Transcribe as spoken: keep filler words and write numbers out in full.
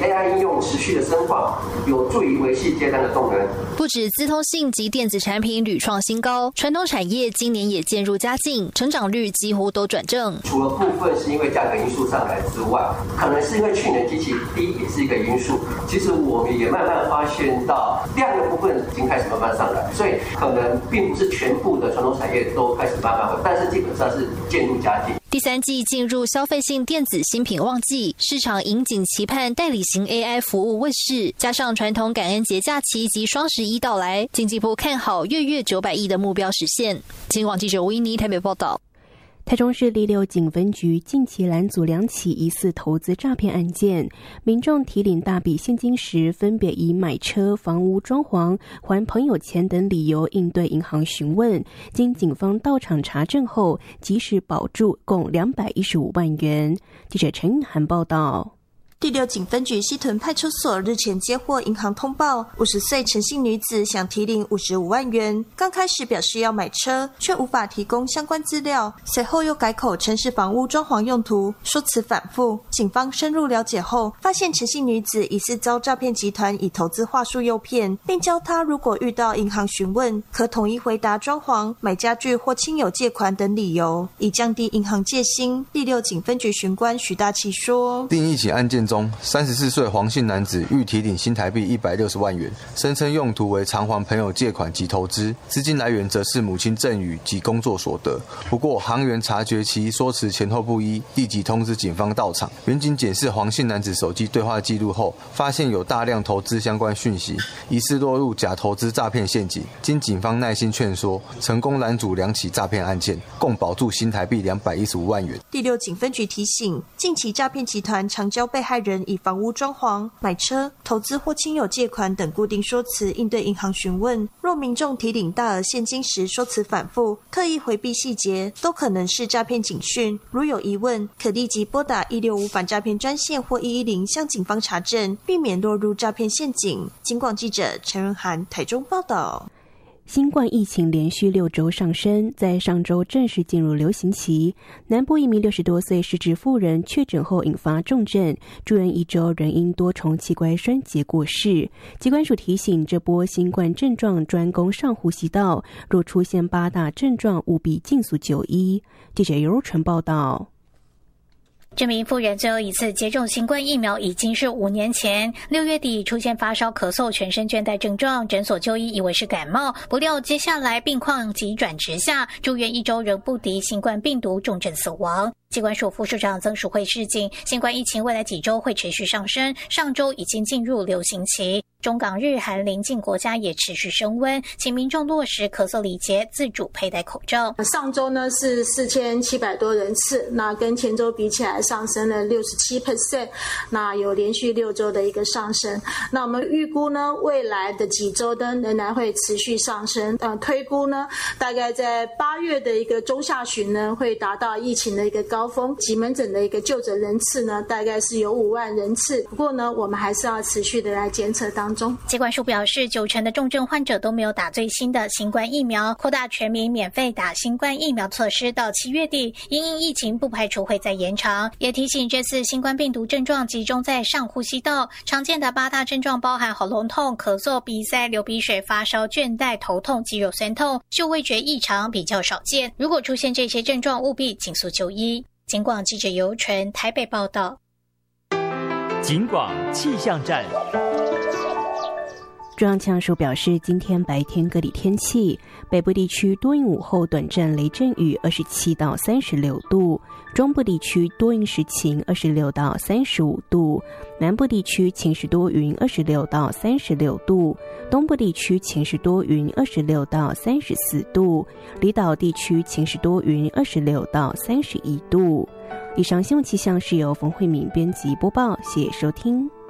A I 应用持续的深化，有助于维系接单的动能。 不止资通信及电子产品屡创新高，传统产业今年也渐入佳境，成长率几乎都转正。 除了部分是因为价格因素上来之外，可能是因为去年基期低也是一个因素。其实我们也慢慢发现到量的部分已经开始慢慢上来，所以可能并不是全部的传统产业都开始慢慢回，但是基本上是渐入佳境。 第三季进入消费性电子新品旺季，市场引颈期盼代理型 A I 服务问世，加上传统感恩节假期及双十一到来，经济部看好月月九百亿的目标实现。金广记者吴依妮台北报道。 台中市第六警分局近期拦阻两起疑似投资诈骗案件，民众提领大笔现金时，分别以买车、房屋装潢、还朋友钱等理由应对银行询问，经警方到场查证后，及时保住共两百一十五万元。记者陈颖涵报道。 第六警分局西屯派出所日前接获银行通报，五十岁陈姓女子想提领五十五万元，刚开始表示要买车，却无法提供相关资料，随后又改口称是房屋装潢用途，说辞反复。警方深入了解后，发现陈姓女子疑似遭诈骗集团以投资话术诱骗，并教她如果遇到银行询问，可统一回答装潢、买家具或亲友借款等理由，以降低银行戒心。第六警分局巡官徐大奇说： 另一起案件中，三十四岁黄姓男子欲提领新台币一百六十万元，声称用途为偿还朋友借款及投资，资金来源则是母亲赠与及工作所得。不过行员察觉其说辞前后不一，立即通知警方到场。员警检视黄姓男子手机对话记录后，发现有大量投资相关讯息，疑似落入假投资诈骗陷阱。经警方耐心劝说，成功拦阻两起诈骗案件，共保住新台币两百一十五万元。 第六警分局提醒，近期诈骗集团常教被害人以房屋装潢、买车、投资或亲友借款等固定说辞应对银行询问。若民众提领大额现金时说辞反复、刻意回避细节，都可能是诈骗警讯。如有疑问，可立即拨打一六五反诈骗专线或一一零向警方查证，避免落入诈骗陷阱。警广记者陈仁涵台中报道。 新冠疫情连续六周上升，在上周正式进入流行期。南部一名六十多岁失智妇人确诊后引发重症，住院一周仍因多重器官衰竭过世。疾管署提醒，这波新冠症状专攻上呼吸道，若出现八大症状，务必尽速就医。记者尤如纯报道。 这名妇人最后一次接种新冠疫苗已经是五年前，六月底出现发烧、咳嗽、全身倦怠症状，诊所就医以为是感冒，不料接下来病况急转直下，住院一周仍不敌新冠病毒，重症死亡。疾管署副署长曾淑慧示警，新冠疫情未来几周会持续上升，上周已经进入流行期，中港日韩邻近国家也持续升温，请民众落实咳嗽礼节，自主佩戴口罩。 上周呢是四千七百多人次，那跟前周比起来上升了 百分之六十七， 那有连续六周的一个上升。那我们预估呢，未来的几周呢仍然会持续上升。呃，推估呢，大概在八月的一个中下旬呢，会达到疫情的一个高峰。急门诊的一个就诊人次呢，大概是有五万人次。不过呢，我们还是要持续的来监测当中。 疾管署表示，九成的重症患者都没有打最新的新冠疫苗，扩大全民免费打新冠疫苗措施到七月底，因应疫情不排除会再延长。也提醒，这次新冠病毒症状集中在上呼吸道，常见的八大症状包含喉咙痛、咳嗽、鼻塞、流鼻水、发烧、倦怠、头痛、肌肉酸痛，嗅味觉异常比较少见。如果出现这些症状，务必尽速就医。警广记者尤纯台北报道。 警广气象站。 中央气象署表示，今天白天各地天气，北部地区多云午后短暂雷阵雨，二十七到三十六度；中部地区多云时晴，二十六到三十五度；南部地区晴时多云，二十六到三十六度；东部地区晴时多云，二十六到三十四度；离岛地区晴时多云，二十六到三十一度。以上新闻气象是由冯慧敏编辑播报，谢谢收听。